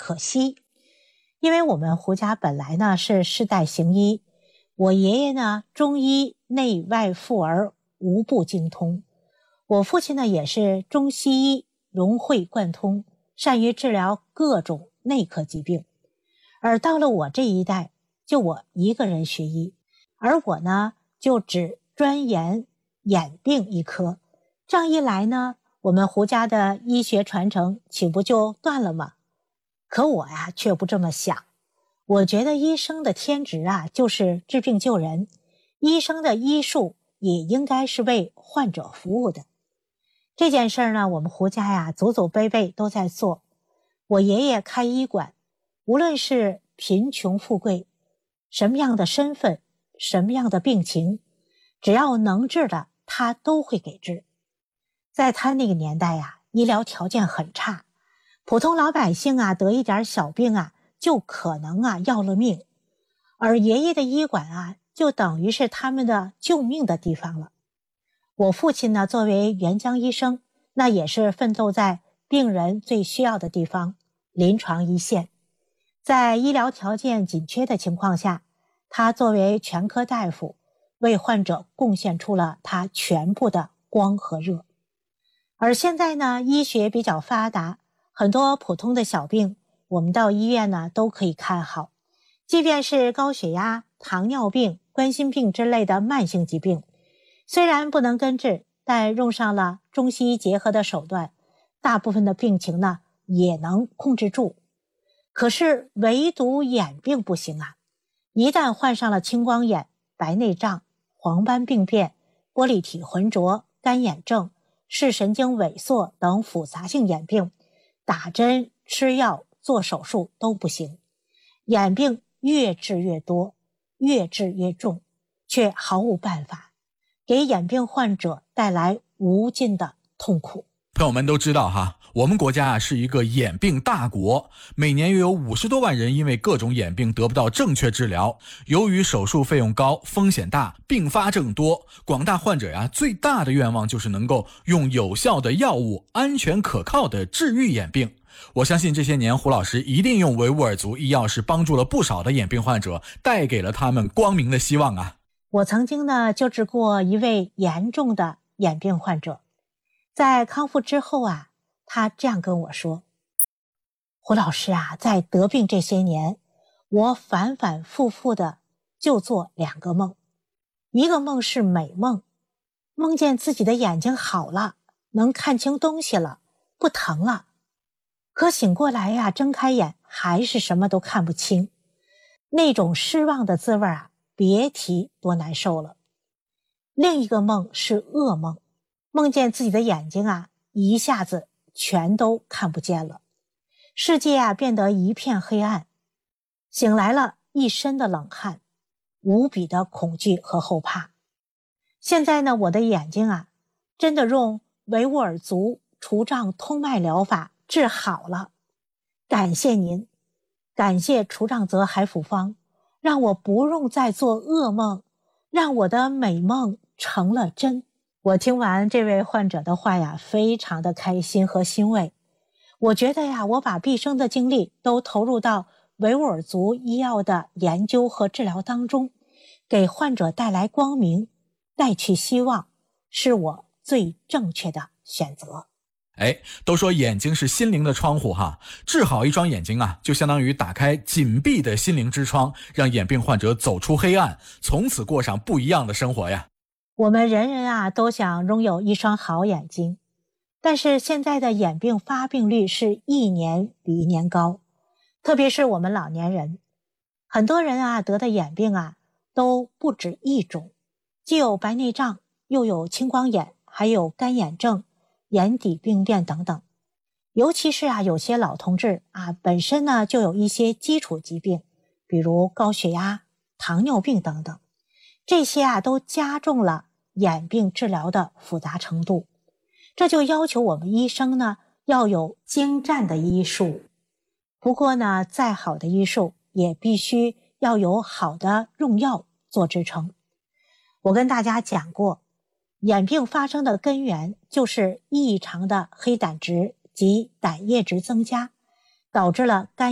可惜。因为我们胡家本来呢是世代行医，我爷爷呢中医内外妇儿无不精通，我父亲呢也是中西医融会贯通，善于治疗各种内科疾病。而到了我这一代，就我一个人学医，而我呢就只专研眼病一科。这样一来呢，我们胡家的医学传承岂不就断了吗？可我呀却不这么想。我觉得医生的天职啊就是治病救人，医生的医术也应该是为患者服务的。这件事呢，我们胡家呀祖祖辈辈都在做。我爷爷开医馆，无论是贫穷富贵，什么样的身份，什么样的病情，只要能治的他都会给治。在他那个年代呀，医疗条件很差，普通老百姓啊得一点小病啊就可能啊要了命，而爷爷的医馆啊就等于是他们的救命的地方了。我父亲呢作为援疆医生，那也是奋斗在病人最需要的地方，临床一线。在医疗条件紧缺的情况下，他作为全科大夫，为患者贡献出了他全部的光和热。而现在呢，医学比较发达，很多普通的小病，我们到医院呢都可以看好。即便是高血压、糖尿病、冠心病之类的慢性疾病，虽然不能根治，但用上了中西医结合的手段，大部分的病情呢也能控制住。可是唯独眼病不行啊！一旦患上了青光眼、白内障、黄斑病变、玻璃体浑浊、干眼症、视神经萎缩等复杂性眼病，打针、吃药、做手术都不行。眼病越治越多，越治越重，却毫无办法，给眼病患者带来无尽的痛苦。 朋友们都知道哈，我们国家是一个眼病大国，每年约有50多万人因为各种眼病得不到正确治疗。由于手术费用高、风险大、并发症多，广大患者最大的愿望就是能够用有效的药物安全可靠的治愈眼病。我相信这些年胡老师一定用维吾尔族医药是帮助了不少的眼病患者，带给了他们光明的希望啊。 我曾经呢救治过一位严重的眼病患者，在康复之后啊，他这样跟我说：胡老师啊，在得病这些年，我反反复复的就做2个梦。一个梦是美梦，梦见自己的眼睛好了，能看清东西了，不疼了。可醒过来呀，睁开眼还是什么都看不清，那种失望的滋味啊，别提多难受了。另一个梦是噩梦，梦见自己的眼睛啊，一下子全都看不见了，世界啊变得一片黑暗，醒来了一身的冷汗，无比的恐惧和后怕。现在呢，我的眼睛啊，真的用维吾尔族除障通脉疗法治好了。感谢您，感谢除障泽海辅方，让我不用再做噩梦，让我的美梦成了真。我听完这位患者的话呀，非常的开心和欣慰。我觉得呀，我把毕生的精力都投入到维吾尔族医药的研究和治疗当中，给患者带来光明，带去希望，是我最正确的选择。 都说眼睛是心灵的窗户哈，治好一双眼睛啊，就相当于打开紧闭的心灵之窗，让眼病患者走出黑暗，从此过上不一样的生活呀。 我们人人啊都想拥有一双好眼睛，但是现在的眼病发病率是一年比一年高，特别是我们老年人，很多人啊得的眼病啊都不止一种，既有白内障，又有青光眼，还有干眼症、眼底病变等等。尤其是啊有些老同志啊本身呢就有一些基础疾病，比如高血压、糖尿病等等，这些啊都加重了眼病治疗的复杂程度。这就要求我们医生呢要有精湛的医术。不过呢，再好的医术也必须要有好的用药做支撑。我跟大家讲过，眼病发生的根源就是异常的黑胆值及胆液值增加，导致了肝